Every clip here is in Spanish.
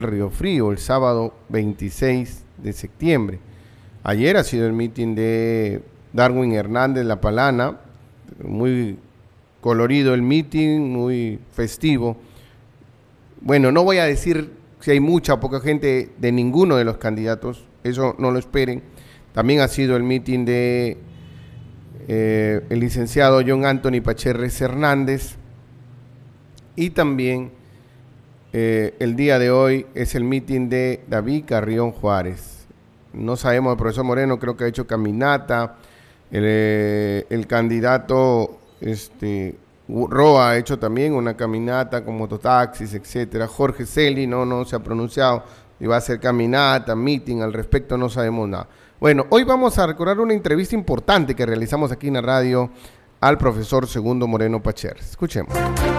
Río Frío el sábado 26 de septiembre. Ayer ha sido el mitin de Darwin Hernández La Palana, muy colorido el mitin, muy festivo. Bueno, no voy a decir si hay mucha o poca gente de ninguno de los candidatos, eso no lo esperen. También ha sido el mitin de el licenciado John Anthony Pacherres Hernández, y también el día de hoy es el mitin de David Carrión Juárez. No sabemos, el profesor Moreno creo que ha hecho caminata, el candidato Roa ha hecho también una caminata con mototaxis, etcétera. Jorge Celi no se ha pronunciado y va a hacer caminata, mitin, al respecto no sabemos nada. Bueno, hoy vamos a recordar una entrevista importante que realizamos aquí en la radio al profesor Segundo Moreno Pacherres. Escuchemos.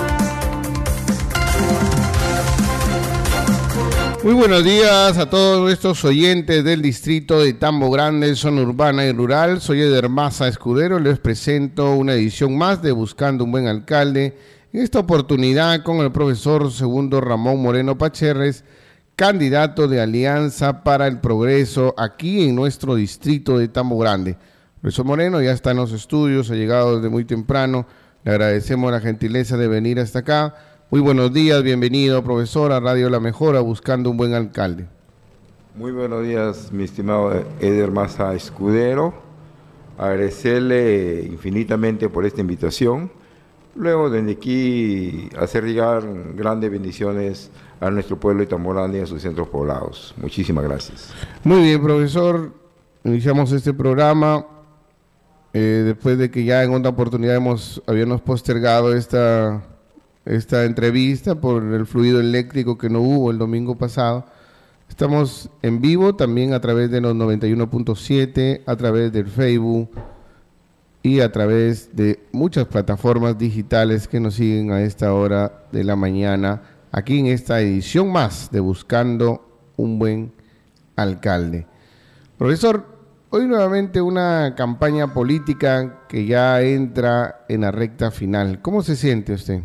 Muy buenos días a todos nuestros oyentes del distrito de Tambo Grande, zona urbana y rural. Soy Eder Maza Escudero, les presento una edición más de Buscando un Buen Alcalde. En esta oportunidad con el profesor Segundo Ramón Moreno Pacherres, candidato de Alianza para el Progreso aquí en nuestro distrito de Tambo Grande. Profesor Moreno ya está en los estudios, ha llegado desde muy temprano. Le agradecemos la gentileza de venir hasta acá. Muy buenos días, bienvenido, profesor, a Radio La Mejora, Buscando un Buen Alcalde. Muy buenos días, mi estimado Eder Maza Escudero. Agradecerle infinitamente por esta invitación. Luego, desde aquí, hacer llegar grandes bendiciones a nuestro pueblo de Tambo Grande y a sus centros poblados. Muchísimas gracias. Muy bien, profesor. Iniciamos este programa después de que ya en otra oportunidad habíamos postergado esta entrevista por el fluido eléctrico que no hubo el domingo pasado. Estamos en vivo también a través de los 91.7, a través del Facebook y a través de muchas plataformas digitales que nos siguen a esta hora de la mañana, aquí en esta edición más de Buscando un Buen Alcalde. Profesor, hoy nuevamente una campaña política que ya entra en la recta final. ¿Cómo se siente usted?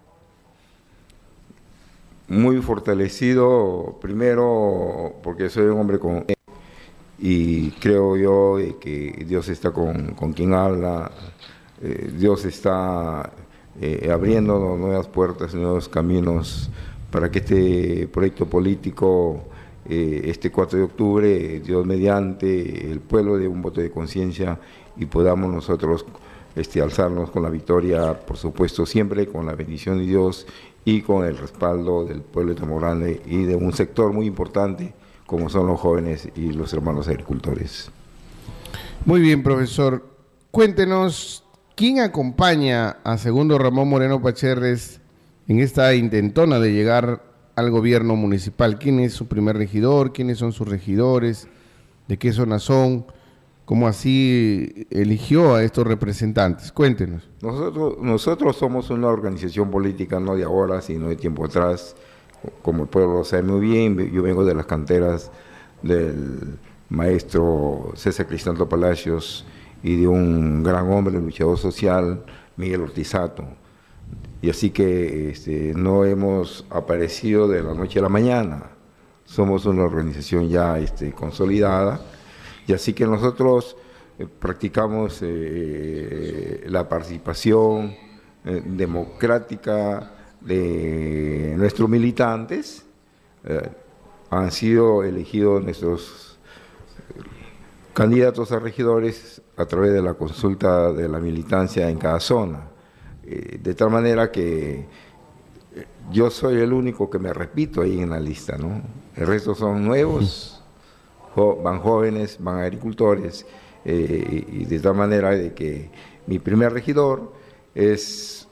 Muy fortalecido, primero porque soy un hombre y creo yo que Dios está con quien habla, Dios está abriendo nuevas puertas, nuevos caminos para que este proyecto político, este 4 de octubre, Dios mediante, el pueblo dé un voto de conciencia y podamos nosotros alzarnos con la victoria, por supuesto, siempre con la bendición de Dios y con el respaldo del pueblo de Tambo Grande y de un sector muy importante como son los jóvenes y los hermanos agricultores. Muy bien, profesor. Cuéntenos, ¿quién acompaña a Segundo Ramón Moreno Pacherres en esta intentona de llegar al gobierno municipal? ¿Quién es su primer regidor? ¿Quiénes son sus regidores? ¿De qué zona son? ¿Cómo así eligió a estos representantes? Cuéntenos. Nosotros somos una organización política no de ahora, sino de tiempo atrás, como el pueblo lo sabe muy bien. Yo vengo de las canteras del maestro César Cristanto Palacios y de un gran hombre, luchador social, Miguel Ortizato. Y así que no hemos aparecido de la noche a la mañana, somos una organización ya consolidada. Y así que nosotros practicamos la participación democrática de nuestros militantes. Han sido elegidos nuestros candidatos a regidores a través de la consulta de la militancia en cada zona. De tal manera que yo soy el único que me repito ahí en la lista, ¿no? El resto son nuevos. Van jóvenes, van agricultores, y de tal manera de que mi primer regidor es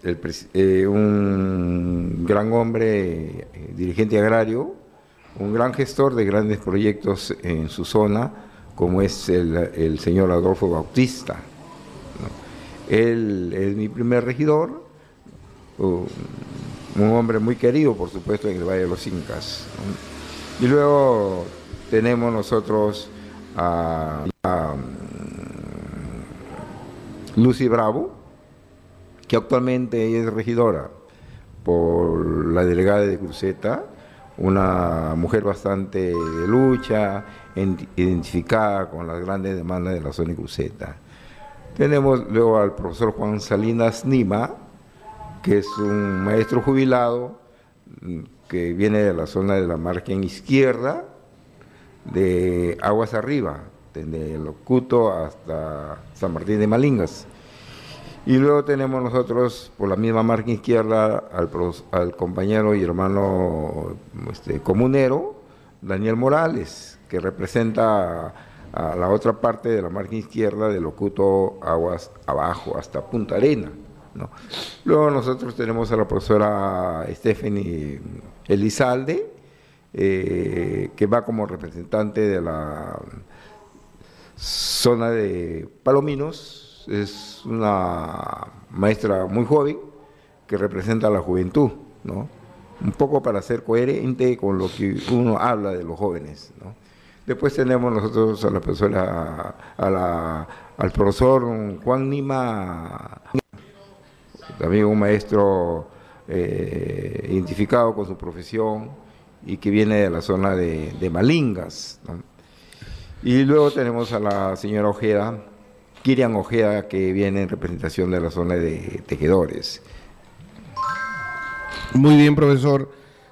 un gran hombre, dirigente agrario, un gran gestor de grandes proyectos en su zona, como es el señor Adolfo Bautista, ¿no? Él es mi primer regidor, un hombre muy querido, por supuesto, en el Valle de los Incas, ¿no? Y luego tenemos nosotros a Lucy Bravo, que actualmente es regidora por la delegada de Cruceta, una mujer bastante de lucha, identificada con las grandes demandas de la zona cruceta. Tenemos luego al profesor Juan Salinas Nima, que es un maestro jubilado que viene de la zona de la margen izquierda, de Aguas Arriba, desde Locuto hasta San Martín de Malingas. Y luego tenemos nosotros, por la misma margen izquierda, al compañero y hermano comunero, Daniel Morales, que representa a la otra parte de la margen izquierda de Locuto, Aguas Abajo, hasta Punta Arena, ¿no? Luego nosotros tenemos a la profesora Stephanie Elizalde, que va como representante de la zona de Palominos. Es una maestra muy joven que representa a la juventud, ¿no? Un poco para ser coherente con lo que uno habla de los jóvenes, ¿no? Después tenemos nosotros a la profesora, al profesor Juan Nima, también un maestro identificado con su profesión y que viene de la zona de Malingas, ¿no? Y luego tenemos a la señora Ojeda, Kirian Ojeda, que viene en representación de la zona de tejedores. Muy bien, profesor.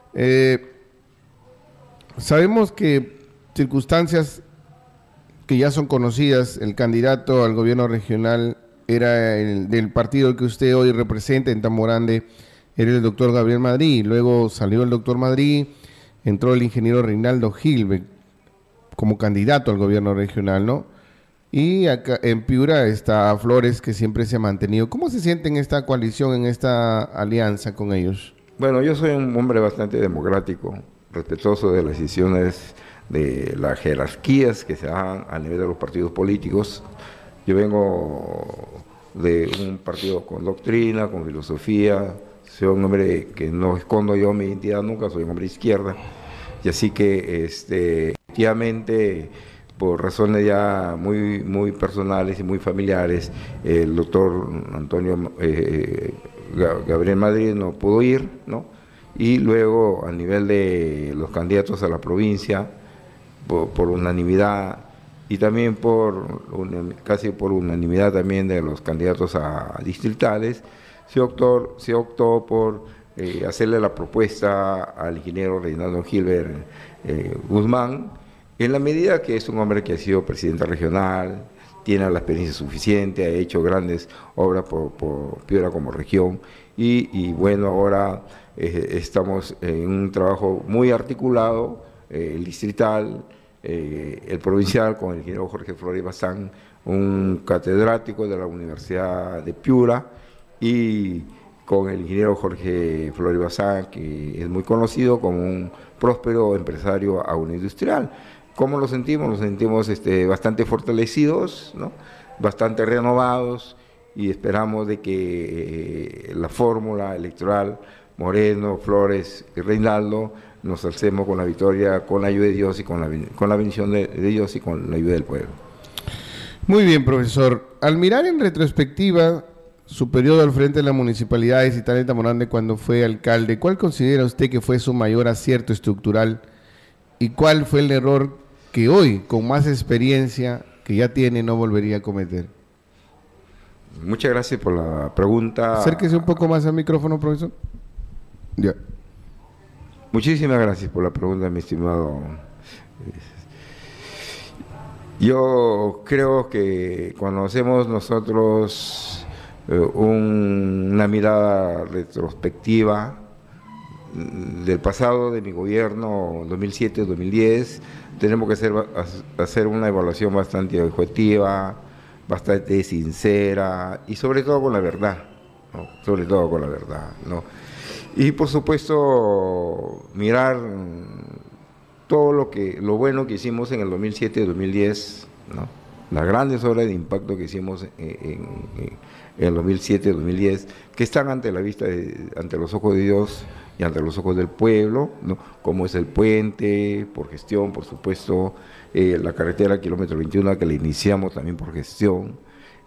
Sabemos que circunstancias que ya son conocidas, el candidato al gobierno regional era el del partido que usted hoy representa en Tamborande, era el doctor Gabriel Madrid. Luego salió el doctor Madrid, entró el ingeniero Reinaldo Gilbe como candidato al gobierno regional, ¿no? Y acá en Piura está Flores, que siempre se ha mantenido. ¿Cómo se siente en esta coalición, en esta alianza con ellos? Bueno, yo soy un hombre bastante democrático, respetuoso de las decisiones de las jerarquías que se dan a nivel de los partidos políticos. Yo vengo de un partido con doctrina, con filosofía, soy un hombre que no escondo yo mi identidad nunca, soy un hombre de izquierda, y así que efectivamente, por razones ya muy personales y muy familiares, el doctor Antonio Gabriel Madrid no pudo ir, ¿no? Y luego a nivel de los candidatos a la provincia, por unanimidad, y también casi por unanimidad también de los candidatos a distritales, se optó por hacerle la propuesta al ingeniero Reinaldo Gilbert Guzmán, en la medida que es un hombre que ha sido presidente regional, tiene la experiencia suficiente, ha hecho grandes obras por Piura como región, y bueno, ahora estamos en un trabajo muy articulado, el distrital, el provincial, con el ingeniero Jorge Flores Bazán, un catedrático de la Universidad de Piura, y con el ingeniero Jorge Flores Bazán, que es muy conocido como un próspero empresario agroindustrial. ¿Cómo lo sentimos? Nos sentimos bastante fortalecidos, ¿no? Bastante renovados, y esperamos de que la fórmula electoral Moreno, Flores y Reinaldo nos alcemos con la victoria, con la ayuda de Dios y con la bendición de Dios y con la ayuda del pueblo. Muy bien, profesor. Al mirar en retrospectiva su periodo al frente de la municipalidad de Cital de Tamborande cuando fue alcalde, ¿cuál considera usted que fue su mayor acierto estructural y cuál fue el error que hoy, con más experiencia que ya tiene, no volvería a cometer? Muchas gracias por la pregunta. Acérquese un poco más al micrófono, profesor. Ya. Muchísimas gracias por la pregunta, mi estimado. Yo creo que cuando hacemos nosotros una mirada retrospectiva del pasado de mi gobierno 2007-2010, tenemos que hacer una evaluación bastante objetiva, bastante sincera y sobre todo con la verdad, ¿no? Sobre todo con la verdad, ¿no? Y por supuesto mirar todo lo bueno que hicimos en el 2007-2010, ¿no? Las grandes obras de impacto que hicimos en el 2007-2010, que están ante la vista, ante los ojos de Dios y ante los ojos del pueblo, ¿no? Como es el puente, por gestión, por supuesto, la carretera kilómetro 21, que la iniciamos también por gestión,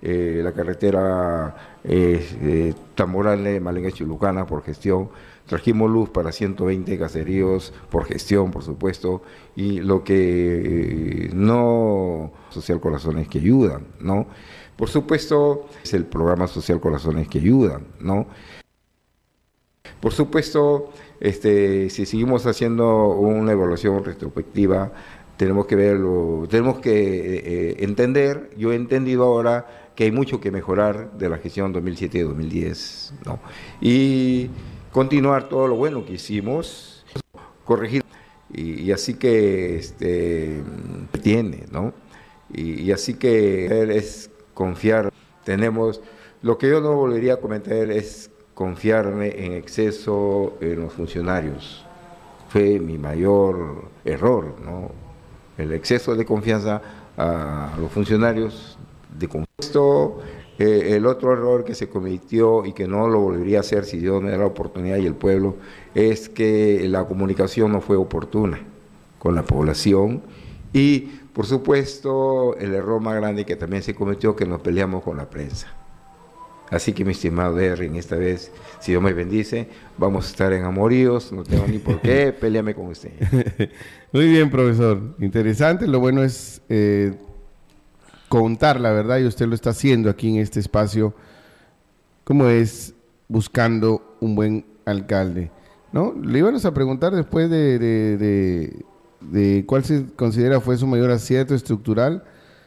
la carretera Tamborane, Malenga, Chulucana por gestión. Trajimos luz para 120 caseríos por gestión, por supuesto, y lo que no Social Corazones que Ayudan, ¿no? Por supuesto, es el programa Social Corazones que Ayudan, ¿no? Por supuesto, si seguimos haciendo una evaluación retrospectiva, tenemos que verlo, tenemos que entender, yo he entendido ahora que hay mucho que mejorar de la gestión 2007-2010, ¿no? Y continuar todo lo bueno que hicimos, corregir, y así que tiene, ¿no? Y así que es confiar, tenemos, lo que yo no volvería a cometer es confiarme en exceso en los funcionarios, fue mi mayor error, ¿no? El exceso de confianza a los funcionarios de compuesto. El otro error que se cometió y que no lo volvería a hacer si Dios me da la oportunidad y el pueblo, es que la comunicación no fue oportuna con la población y, por supuesto, el error más grande que también se cometió, que nos peleamos con la prensa. Así que, mi estimado Derry, esta vez, si Dios me bendice, vamos a estar en amoríos, no tengo ni por qué, pelearme con usted. Muy bien, profesor. Interesante. Lo bueno es contar la verdad, y usted lo está haciendo aquí en este espacio, como es buscando un buen alcalde, ¿no? Le íbamos a preguntar después de cuál se considera fue su mayor acierto estructural.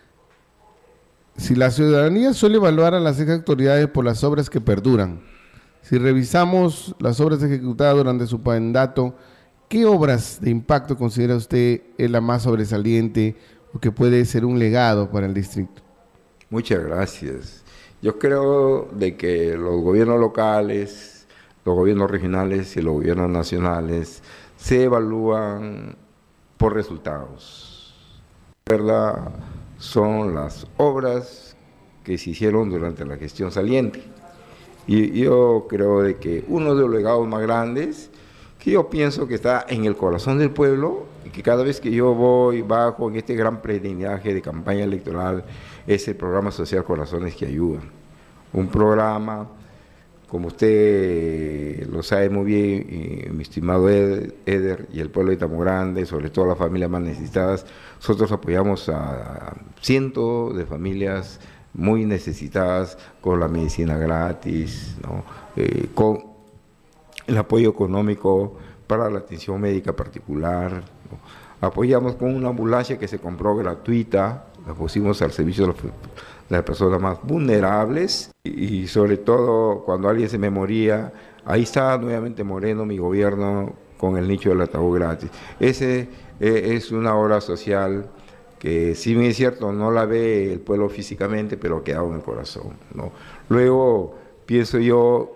Si la ciudadanía suele evaluar a las autoridades por las obras que perduran, si revisamos las obras ejecutadas durante su mandato, ¿qué obras de impacto considera usted es la más sobresaliente o que puede ser un legado para el distrito? Muchas gracias. Yo creo de que los gobiernos locales, los gobiernos regionales y los gobiernos nacionales se evalúan por resultados. La verdad, son las obras que se hicieron durante la gestión saliente. Y yo creo de que uno de los legados más grandes, que yo pienso que está en el corazón del pueblo, y que cada vez que yo voy, bajo en este gran peregrinaje de campaña electoral, es el programa social Corazones que Ayudan. Un programa, como usted lo sabe muy bien, mi estimado Eder, y el pueblo de Tamborande, sobre todo las familias más necesitadas, nosotros apoyamos a cientos de familias muy necesitadas con la medicina gratis, ¿no? Con el apoyo económico para la atención médica particular, ¿no? Apoyamos con una ambulancia que se compró gratuita, la pusimos al servicio de las personas más vulnerables, y sobre todo cuando alguien se me moría, ahí estaba nuevamente Moreno, mi gobierno, con el nicho del ataúd gratis. Ese es una obra social que, si bien es cierto, no la ve el pueblo físicamente, pero ha quedado en el corazón, ¿no? Luego, pienso yo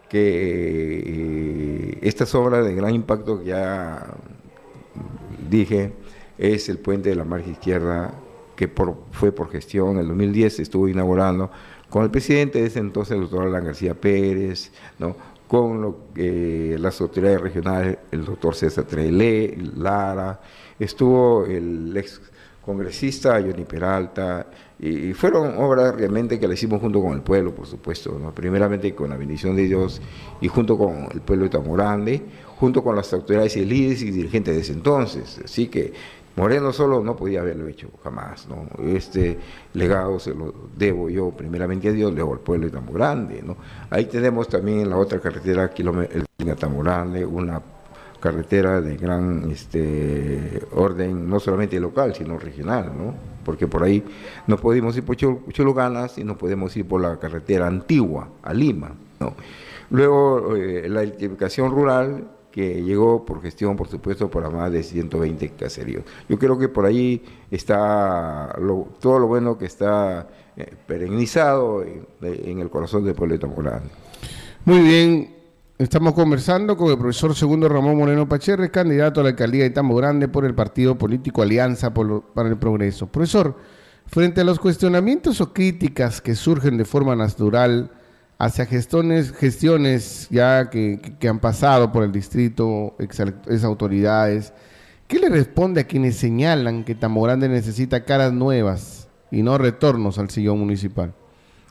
que estas obras de gran impacto que ya dije, es el puente de la margen izquierda, que fue por gestión, en el 2010 se estuvo inaugurando, con el presidente de ese entonces, el doctor Alan García Pérez, ¿no? Con las autoridades regionales, el doctor César Trelé, Lara, estuvo el ex congresista Johnny Peralta, y fueron obras realmente que la hicimos junto con el pueblo, por supuesto, ¿no? Primeramente con la bendición de Dios y junto con el pueblo de Tamborande, junto con las autoridades y líderes y dirigentes de ese entonces. Así que Moreno solo no podía haberlo hecho jamás, ¿no? Este legado se lo debo yo primeramente a Dios, luego al pueblo de Tamborande, ¿no? Ahí tenemos también en la otra carretera, el Tamborande, una carretera de gran orden, no solamente local, sino regional, ¿no? Porque por ahí no podemos ir por Chulucanas y no podemos ir por la carretera antigua a Lima, ¿no? Luego la electrificación rural, que llegó por gestión, por supuesto, para más de 120 caseríos. Yo creo que por ahí está todo lo bueno que está perenizado en el corazón del pueblo de Tamborande. Muy bien, estamos conversando con el profesor Segundo Ramón Moreno Pacherre, candidato a la alcaldía de Tamborande por el partido político Alianza para el Progreso. Profesor, frente a los cuestionamientos o críticas que surgen de forma natural hacia gestiones ya que han pasado por el distrito, ex autoridades, ¿qué le responde a quienes señalan que Tamborande necesita caras nuevas y no retornos al sillón municipal?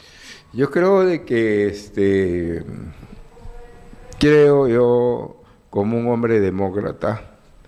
Yo creo de que, creo yo, como un hombre demócrata,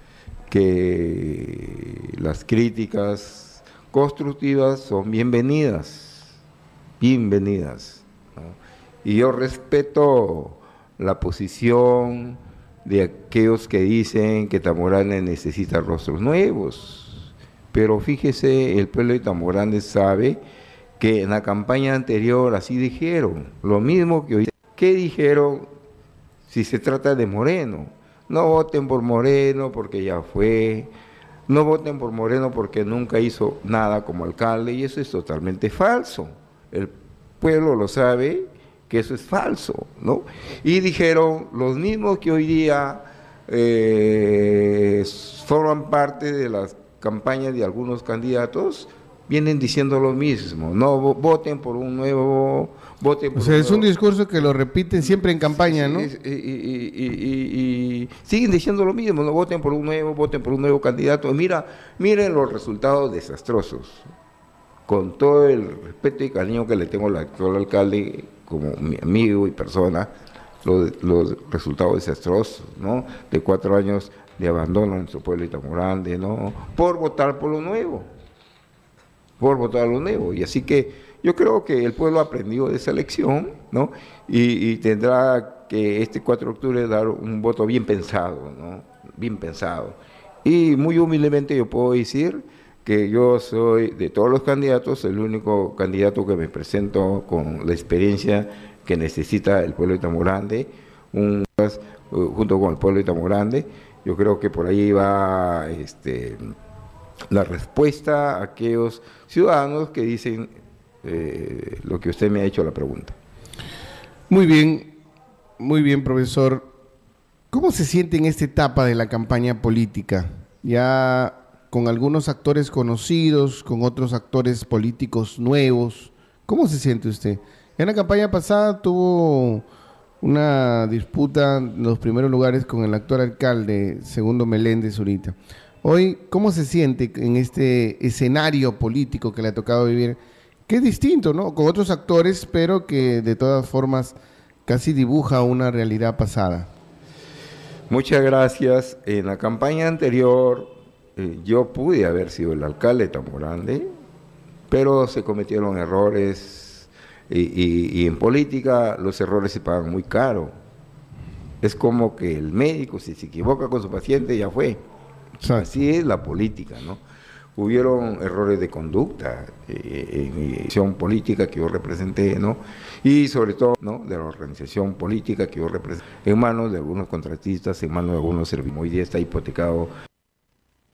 que las críticas constructivas son bienvenidas, bienvenidas, ¿no? Y yo respeto la posición de aquellos que dicen que Tamborane necesita rostros nuevos, pero fíjese, el pueblo de Tamborane sabe que en la campaña anterior así dijeron, lo mismo que hoy. ¿Qué dijeron si se trata de Moreno? No voten por Moreno porque ya fue, no voten por Moreno porque nunca hizo nada como alcalde, y eso es totalmente falso. El pueblo lo sabe que eso es falso, ¿no? Y dijeron los mismos que hoy día forman parte de las campañas de algunos candidatos, vienen diciendo lo mismo, no voten por un nuevo, voten por O sea, un es un nuevo. discurso que lo repiten siempre en campaña, ¿no? Y siguen diciendo lo mismo, no voten por un nuevo candidato. Miren los resultados desastrosos. Con todo el respeto y cariño que le tengo al actual alcalde como mi amigo y persona, los resultados desastrosos, ¿no? De 4 años de abandono en nuestro pueblo de Tamborane, ¿no? Por votar por lo nuevo. Por votar lo nuevo. Y así que yo creo que el pueblo ha aprendido de esa lección, ¿no? Y tendrá que este 4 de octubre dar un voto bien pensado, ¿no? Bien pensado. Y muy humildemente yo puedo decir que yo soy, de todos los candidatos, el único candidato que me presento con la experiencia que necesita el pueblo de Tamborane, junto con el pueblo de Tamborane. Yo creo que por ahí va la respuesta a aquellos ciudadanos que dicen lo que usted me ha hecho la pregunta. Muy bien, profesor. ¿Cómo se siente en esta etapa de la campaña política? Ya con algunos actores conocidos, con otros actores políticos nuevos. ¿Cómo se siente usted? En la campaña pasada tuvo una disputa en los primeros lugares con el actual alcalde, Segundo Meléndez ahorita. Hoy, ¿cómo se siente en este escenario político que le ha tocado vivir? Que es distinto, ¿no? Con otros actores, pero que de todas formas casi dibuja una realidad pasada. Muchas gracias. En la campaña anterior yo pude haber sido el alcalde de Tamborane, pero se cometieron errores y en política los errores se pagan muy caro. Es como que el médico, si se equivoca con su paciente, ya fue. Exacto. Así es la política, ¿no? Hubieron errores de conducta en mi acción política que yo representé, ¿no? Y sobre todo, ¿no?, de la organización política que yo representé, en manos de algunos contratistas, en manos de algunos servidores. Hoy día está hipotecado